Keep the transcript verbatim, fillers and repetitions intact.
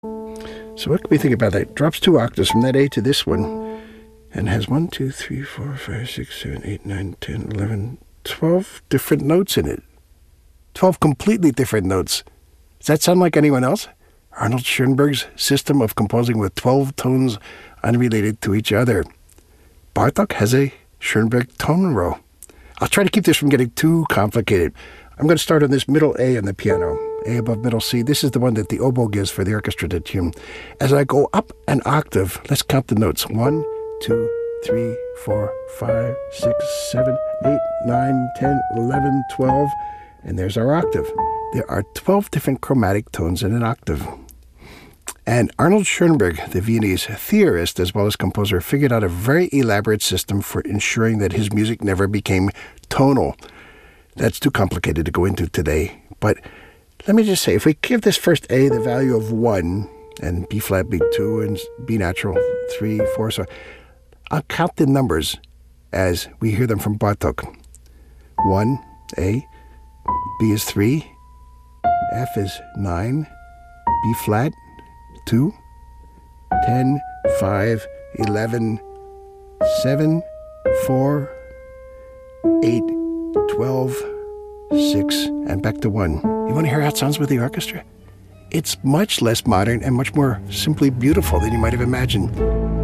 So what can we think about that? Drops two octaves from that A to this one and has one, two, three, four, five, six, seven, eight, nine, ten, eleven, twelve different notes in it. twelve completely different notes. Does that sound like anyone else? Arnold Schoenberg's system of composing with twelve tones unrelated to each other. Bartók has a Schoenberg tone row. I'll try to keep this from getting too complicated. I'm going to start on this middle A on the piano. A above middle C. This is the one that the oboe gives for the orchestra to tune. As I go up an octave, let's count the notes. One, two, three, four, five, six, seven, eight, nine, ten, eleven, twelve. And there's our octave. There are twelve different chromatic tones in an octave. And Arnold Schoenberg, the Viennese theorist as well as composer, figured out a very elaborate system for ensuring that his music never became tonal. That's too complicated to go into today. But let me just say, if we give this first A the value of one, and B flat being two, and B natural three, four, so I'll count the numbers as we hear them from Bartók. One, A, B is three, F is nine, B flat, two, ten, five, eleven, seven, four, eight, twelve, six, and back to one. You want to hear how it sounds with the orchestra? It's much less modern and much more simply beautiful than you might have imagined.